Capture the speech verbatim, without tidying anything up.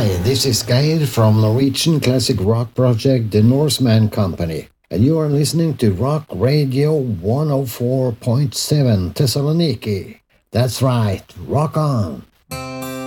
Hi, this is Geir from Norwegian classic rock project The Norseman Company, and you are listening to Rock Radio one oh four point seven Thessaloniki. That's right, rock on!